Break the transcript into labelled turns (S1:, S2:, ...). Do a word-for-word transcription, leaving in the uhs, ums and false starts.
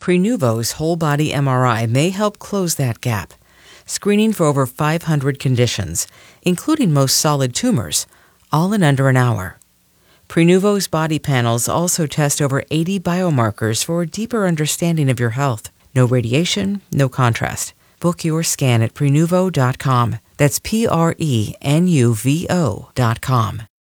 S1: Prenuvo's whole-body M R I may help close that gap, screening for over five hundred conditions, including most solid tumors, all in under an hour. Prenuvo's body panels also test over eighty biomarkers for a deeper understanding of your health. No radiation, no contrast. Book your scan at Prenuvo dot com. That's P R E N U V O dot com.